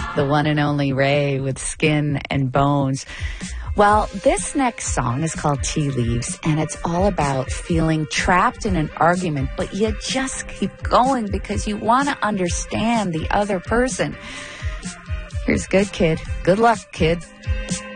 The one and only Ray with Skin and Bones. Well, this next song is called Tea Leaves, and it's all about feeling trapped in an argument, but you just keep going because you want to understand the other person. Here's Good Kid. Good luck, kid.